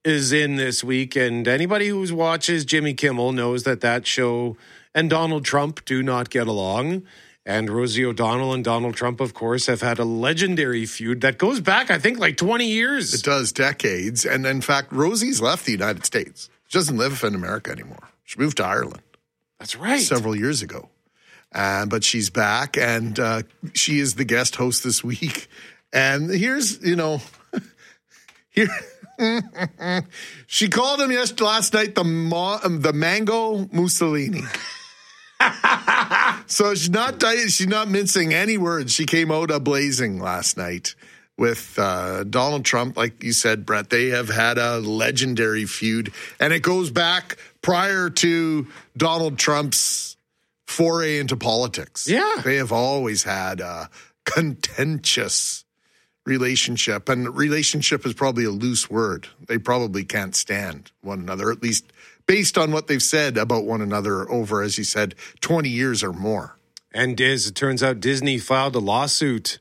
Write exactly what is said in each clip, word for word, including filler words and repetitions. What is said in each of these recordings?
is in this week, and anybody who watches Jimmy Kimmel knows that that show and Donald Trump do not get along. And Rosie O'Donnell and Donald Trump, of course, have had a legendary feud that goes back, I think, like twenty years. It does, decades. And in fact, Rosie's left the United States. She doesn't live in America anymore. She moved to Ireland. That's right. Several years ago. Uh, but she's back, and uh, she is the guest host this week. And here's, you know, here she called him yesterday, last night the mo- the mango Mussolini. So she's not she's not mincing any words. She came out a blazing last night with uh, Donald Trump. Like you said, Brett, they have had a legendary feud, and it goes back prior to Donald Trump's foray into politics. Yeah. They have always had a contentious relationship, and relationship is probably a loose word. They probably can't stand one another, at least based on what they've said about one another over, as you said, twenty years or more. And as it turns out, Disney filed a lawsuit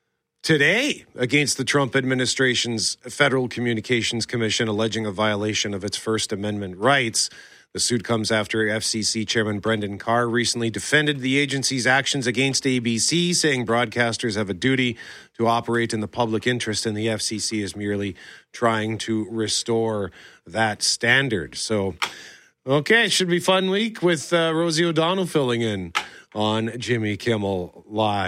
today against the Trump administration's Federal Communications Commission, alleging a violation of its First Amendment rights. The suit comes after F C C Chairman Brendan Carr recently defended the agency's actions against A B C, saying broadcasters have a duty to operate in the public interest, and the F C C is merely trying to restore that standard. So, okay, it should be a fun week with uh, Rosie O'Donnell filling in on Jimmy Kimmel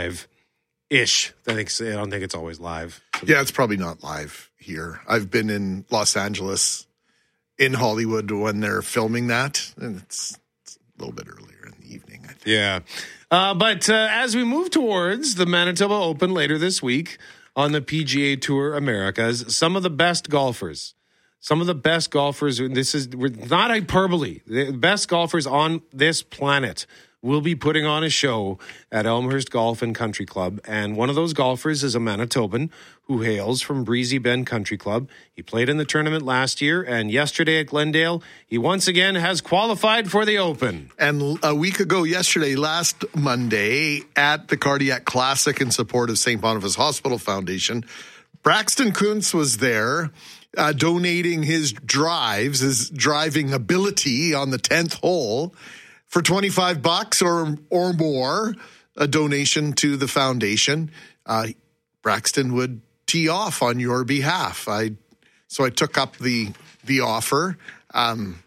Live-ish. I, think, I don't think it's always live. Yeah, it's probably not live here. I've been in Los Angeles, in Hollywood, when they're filming that, and it's, it's a little bit earlier in the evening, I think. Yeah. Uh, but uh, as we move towards the Manitoba Open later this week on the P G A Tour Americas, some of the best golfers, some of the best golfers, this is not hyperbole, the best golfers on this planet will be putting on a show at Elmhurst Golf and Country Club. And one of those golfers is a Manitoban who hails from Breezy Bend Country Club. He played in the tournament last year, and yesterday at Glendale, he once again has qualified for the Open. And a week ago yesterday, last Monday, at the Cardiac Classic in support of Saint Boniface Hospital Foundation, Braxton Kuntz was there, uh, donating his drives, his driving ability on the tenth hole, for twenty-five bucks or or more, a donation to the foundation. Uh, Braxton would tee off on your behalf. I so I took up the the offer. Um,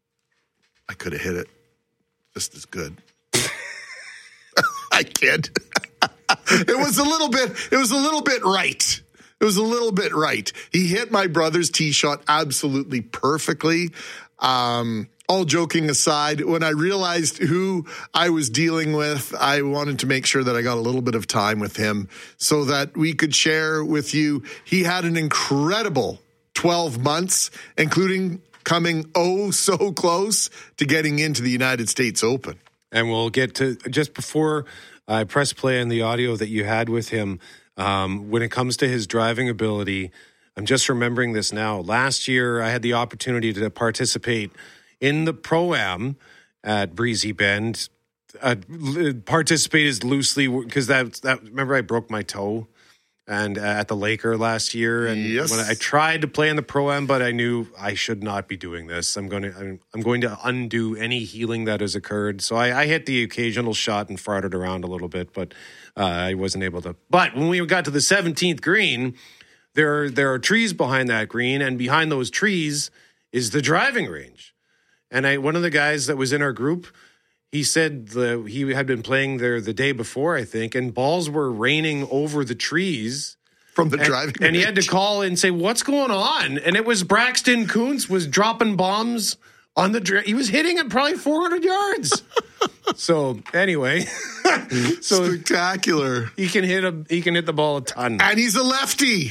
I could have hit it just as good. I kid. It was a little bit. It was a little bit right. It was a little bit right. He hit my brother's tee shot absolutely perfectly. Um, All joking aside, when I realized who I was dealing with, I wanted to make sure that I got a little bit of time with him so that we could share with you. He had an incredible twelve months, including coming oh so close to getting into the United States Open. And we'll get to, just before I press play on the audio that you had with him, um, when it comes to his driving ability, I'm just remembering this now. Last year, I had the opportunity to participate in the Pro-Am at Breezy Bend. Uh, participate as loosely because that, that, remember I broke my toe and uh, at the Laker last year, and yes. when I tried to play in the Pro-Am, but I knew I should not be doing this. I'm going to I'm, I'm going to undo any healing that has occurred. So I, I hit the occasional shot and farted around a little bit, but uh, I wasn't able to. But when we got to the seventeenth green, there are, there are trees behind that green, and behind those trees is the driving range. And I, one of the guys that was in our group, he said the, he had been playing there the day before, I think, and balls were raining over the trees. From the and, driving And he had to call and say, what's going on? And it was Braxton Kuntz was dropping bombs on the, he was hitting it probably four hundred yards. So anyway, so spectacular. He can hit a, he can hit the ball a ton. And he's a lefty.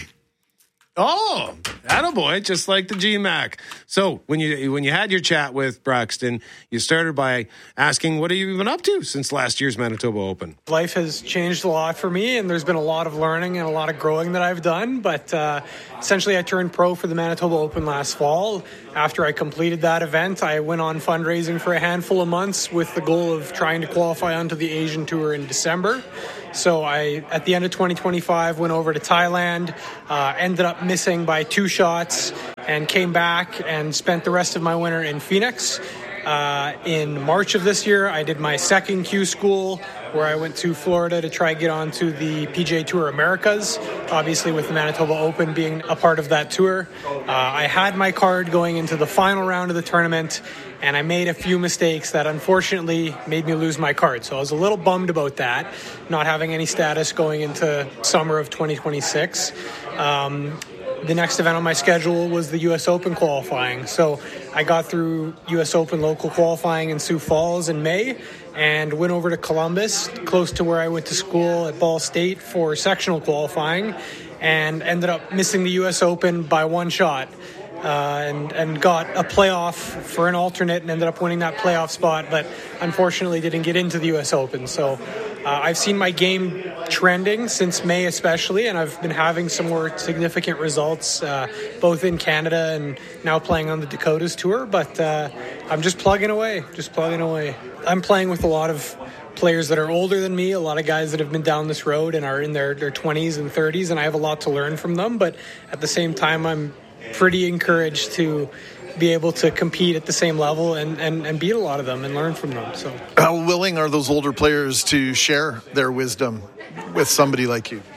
Oh, attaboy, just like the G MAC. So when you when you had your chat with Braxton, you started by asking, what have you been up to since last year's Manitoba Open? Life has changed a lot for me, and there's been a lot of learning and a lot of growing that I've done. But uh, essentially, I turned pro for the Manitoba Open last fall. After I completed that event, I went on fundraising for a handful of months with the goal of trying to qualify onto the Asian Tour in December. So I, at the end of twenty twenty-five, went over to Thailand, uh, ended up missing by two shots, and came back and spent the rest of my winter in Phoenix. Uh, in March of this year, I did my second Q school, where I went to Florida to try get onto the P G A Tour Americas, obviously with the Manitoba Open being a part of that tour. Uh, I had my card going into the final round of the tournament, and I made a few mistakes that unfortunately made me lose my card. So I was a little bummed about that, not having any status going into summer of twenty twenty-six. Um, The next event on my schedule was the U S Open qualifying. So I got through U S Open local qualifying in Sioux Falls in May and went over to Columbus, close to where I went to school at Ball State, for sectional qualifying, and ended up missing the U S Open by one shot. Uh, and, and got a playoff for an alternate and ended up winning that playoff spot, but unfortunately didn't get into the U S Open. So uh, I've seen my game trending since May especially, and I've been having some more significant results, uh, both in Canada and now playing on the Dakotas Tour, but uh, I'm just plugging away, just plugging away. I'm playing with a lot of players that are older than me, a lot of guys that have been down this road and are in their, their twenties and thirties, and I have a lot to learn from them, but at the same time, I'm pretty encouraged to be able to compete at the same level and, and, and beat a lot of them and learn from them. So, how willing are those older players to share their wisdom with somebody like you?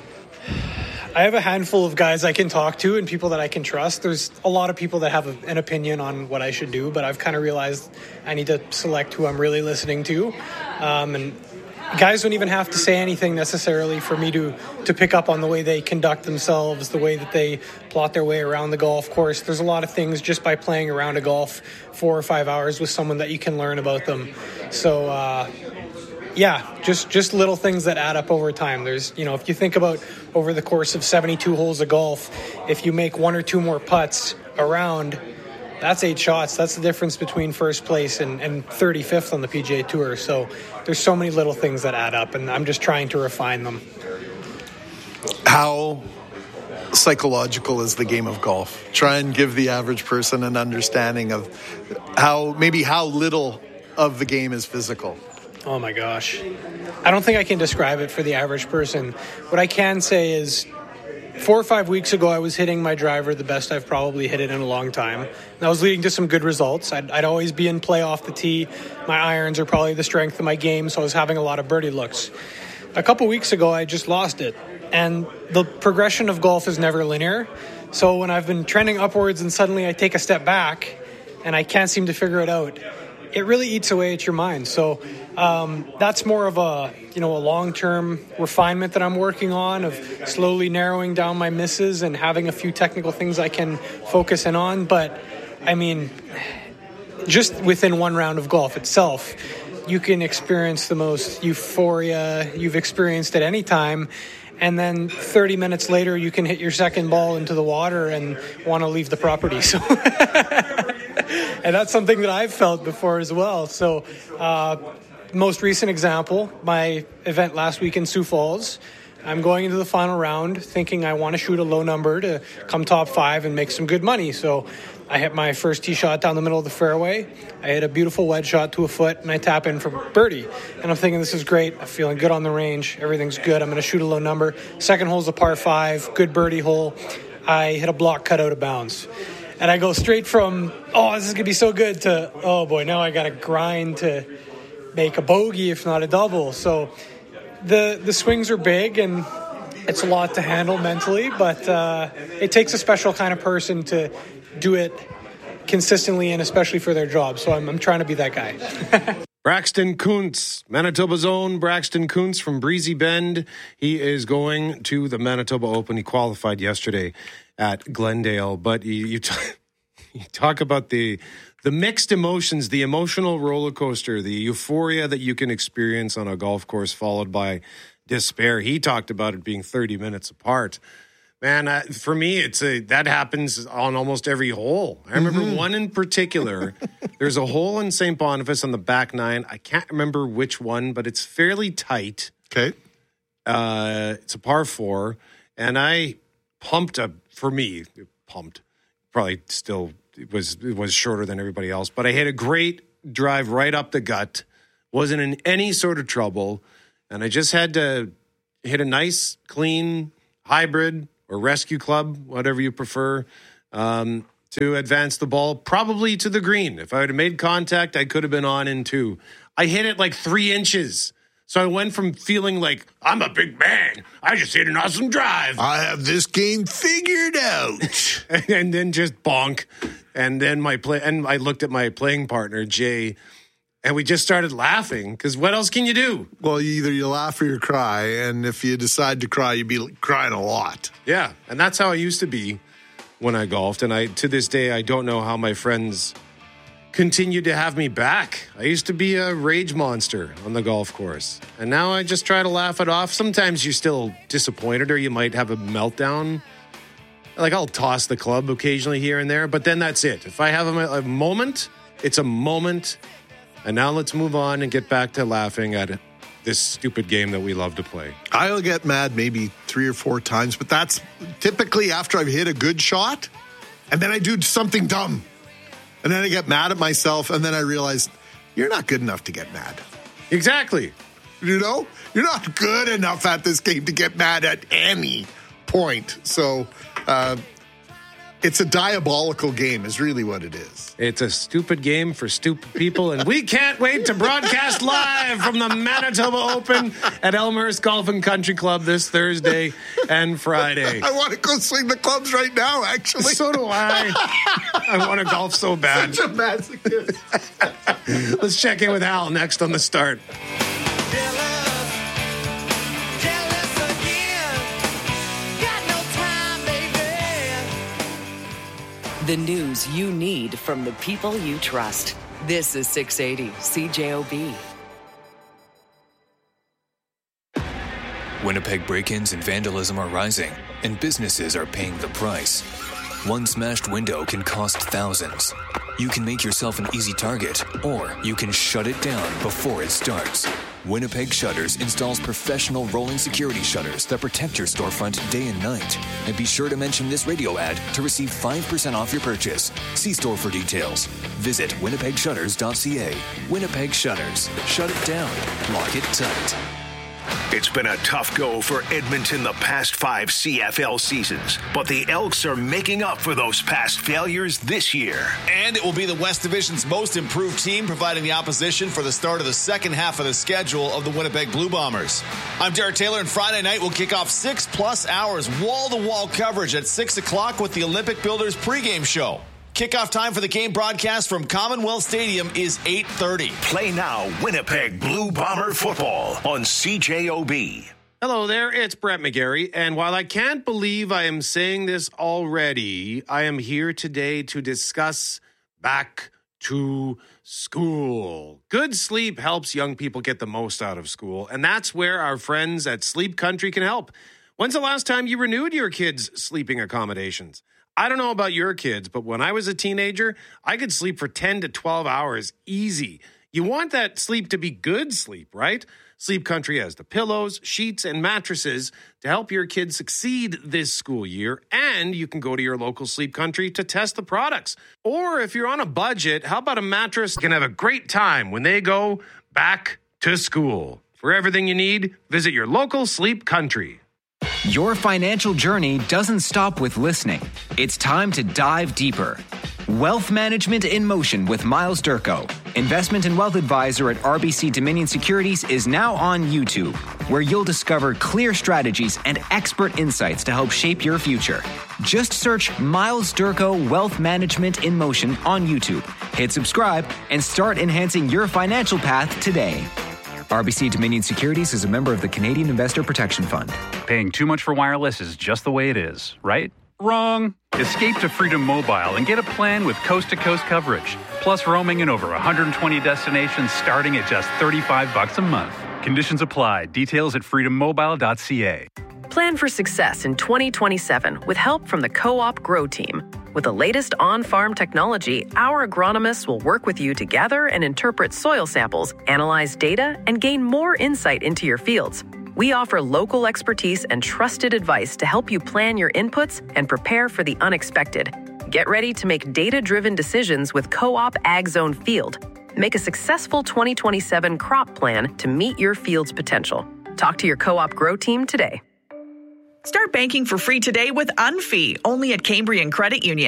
I have a handful of guys I can talk to and people that I can trust. There's a lot of people that have a, an opinion on what I should do, but I've kind of realized I need to select who I'm really listening to. Um, and guys don't even have to say anything necessarily for me to, to pick up on the way they conduct themselves, the way that they plot their way around the golf course. There's a lot of things just by playing around a golf four or five hours with someone that you can learn about them. So, uh, yeah, just, just little things that add up over time. There's, you know, if you think about over the course of seventy-two holes of golf, if you make one or two more putts around, that's eight shots. That's the difference between first place and, and thirty-fifth on the P G A Tour. So there's so many little things that add up, and I'm just trying to refine them. How psychological is the game of golf? Try and give the average person an understanding of how, maybe how little of the game is physical. Oh my gosh. I don't think I can describe it for the average person. What I can say is, Four or five weeks ago, I was hitting my driver the best I've probably hit it in a long time. That was leading to some good results. I'd, I'd always be in play off the tee. My irons are probably the strength of my game, so I was having a lot of birdie looks. A couple weeks ago, I just lost it. And the progression of golf is never linear. So when I've been trending upwards and suddenly I take a step back and I can't seem to figure it out, it really eats away at your mind. So um, that's more of a, you know, a long-term refinement that I'm working on, of slowly narrowing down my misses and having a few technical things I can focus in on. But I mean, just within one round of golf itself, you can experience the most euphoria you've experienced at any time. And then thirty minutes later, you can hit your second ball into the water and want to leave the property. So, and that's something that I've felt before as well. So, uh, most recent example, my event last week in Sioux Falls. I'm going into the final round thinking I want to shoot a low number to come top five and make some good money. So I hit my first tee shot down the middle of the fairway. I hit a beautiful wedge shot to a foot, and I tap in for birdie. And I'm thinking, this is great. I'm feeling good on the range. Everything's good. I'm going to shoot a low number. Second hole's a par five, good birdie hole. I hit a block cut out of bounds. And I go straight from, oh, this is going to be so good, to, oh boy, now I got to grind to make a bogey, if not a double. So the the swings are big, and it's a lot to handle mentally, but uh, it takes a special kind of person to do it consistently and especially for their job. So I'm, I'm trying to be that guy. Braxton Kuntz, Manitoba's own Braxton Kuntz from Breezy Bend. He is going to the Manitoba Open. He qualified yesterday at Glendale, but you, you, t- you talk about the the mixed emotions, the emotional roller coaster, the euphoria that you can experience on a golf course, followed by despair. He talked about it being thirty minutes apart. Man, uh, for me, it's a that happens on almost every hole. I remember mm-hmm. one in particular. There's a hole in Saint Boniface on the back nine. I can't remember which one, but it's fairly tight. Okay. Uh, it's a par four, and I pumped a, for me, pumped, probably still it was it was shorter than everybody else, but I hit a great drive right up the gut, wasn't in any sort of trouble, and I just had to hit a nice, clean hybrid or rescue club, whatever you prefer, um, to advance the ball, probably to the green. If I would have made contact, I could have been on in two. I hit it like three inches. So I went from feeling like, I'm a big man, I just hit an awesome drive. I have this game figured out. And then just bonk. And then my play, and I looked at my playing partner, Jay, and we just started laughing, because what else can you do? Well, either you laugh or you cry, and if you decide to cry, you'd be crying a lot. Yeah, and that's how I used to be when I golfed, and I to this day, I don't know how my friends continue to have me back. I used to be a rage monster on the golf course, and now I just try to laugh it off. Sometimes you're still disappointed, or you might have a meltdown. Like, I'll toss the club occasionally here and there, but then that's it. If I have a, a moment, it's a moment. And now let's move on and get back to laughing at this stupid game that we love to play. I'll get mad maybe three or four times, but that's typically after I've hit a good shot, and then I do something dumb. And then I get mad at myself, and then I realize, you're not good enough to get mad. Exactly. You know? You're not good enough at this game to get mad at any point. So, uh, it's a diabolical game is really what it is. It's a stupid game for stupid people, and we can't wait to broadcast live from the Manitoba Open at Elmhurst Golf and Country Club this Thursday and Friday. I want to go swing the clubs right now, actually. So do I. I want to golf so bad. Such a masochist. Let's check in with Al next on The Start. The news you need from the people you trust. This is six eighty C J O B. Winnipeg break-ins and vandalism are rising, and businesses are paying the price. One smashed window can cost thousands. You can make yourself an easy target, or you can shut it down before it starts. Winnipeg Shutters installs professional rolling security shutters that protect your storefront day and night. And be sure to mention this radio ad to receive five percent off your purchase. See store for details. Visit winnipeg shutters dot c a. Winnipeg Shutters. Shut it down. Lock it tight. It's been a tough go for Edmonton the past five C F L seasons, but the Elks are making up for those past failures this year. And it will be the West Division's most improved team, providing the opposition for the start of the second half of the schedule of the Winnipeg Blue Bombers. I'm Derek Taylor, and Friday night will kick off six-plus hours wall-to-wall coverage at six o'clock with the Olympic Builders pregame show. Kickoff time for the game broadcast from Commonwealth Stadium is eight thirty. Play now Winnipeg Blue Bomber football on C J O B. Hello there, it's Brett McGarry, and while I can't believe I am saying this already, I am here today to discuss back to school. Good sleep helps young people get the most out of school, and that's where our friends at Sleep Country can help. When's the last time you renewed your kids' sleeping accommodations? I don't know about your kids, but when I was a teenager, I could sleep for ten to twelve hours easy. You want that sleep to be good sleep, right? Sleep Country has the pillows, sheets, and mattresses to help your kids succeed this school year, and you can go to your local Sleep Country to test the products. Or if you're on a budget, how about a mattress that can have a great time when they go back to school? For everything you need, visit your local Sleep Country. Your financial journey doesn't stop with listening. It's time to dive deeper. Wealth Management in Motion with Miles Durko, investment and wealth advisor at R B C Dominion Securities, is now on YouTube, where you'll discover clear strategies and expert insights to help shape your future. Just search Miles Durko Wealth Management in Motion on YouTube. Hit subscribe and start enhancing your financial path today. R B C Dominion Securities is a member of the Canadian Investor Protection Fund. Paying too much for wireless is just the way it is, right? Wrong. Escape to Freedom Mobile and get a plan with coast-to-coast coverage, plus roaming in over one hundred twenty destinations starting at just thirty-five bucks a month. Conditions apply. Details at freedom mobile dot c a. Plan for success in twenty twenty-seven with help from the Co-op Grow Team. With the latest on-farm technology, our agronomists will work with you to gather and interpret soil samples, analyze data, and gain more insight into your fields. We offer local expertise and trusted advice to help you plan your inputs and prepare for the unexpected. Get ready to make data-driven decisions with Co-op Ag Zone Field. Make a successful twenty twenty-seven crop plan to meet your field's potential. Talk to your Co-op Grow Team today. Start banking for free today with Unfee, only at Cambrian Credit Union.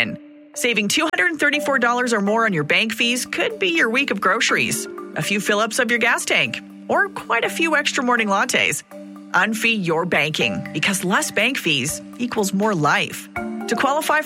Saving two hundred thirty-four dollars or more on your bank fees could be your week of groceries, a few fill-ups of your gas tank, or quite a few extra morning lattes. Unfee your banking, because less bank fees equals more life. To qualify